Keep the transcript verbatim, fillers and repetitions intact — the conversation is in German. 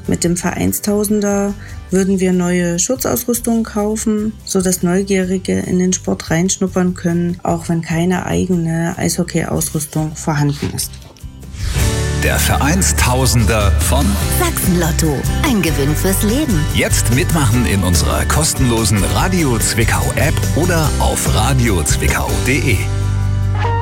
Mit dem Vereinstausender würden wir neue Schutzausrüstung kaufen, sodass Neugierige in den Sport reinschnuppern können, auch wenn keine eigene Eishockey-Ausrüstung vorhanden ist. Der Vereinstausender von Sachsen-Lotto. Ein Gewinn fürs Leben. Jetzt mitmachen in unserer kostenlosen Radio Zwickau App oder auf radio zwickau punkt de.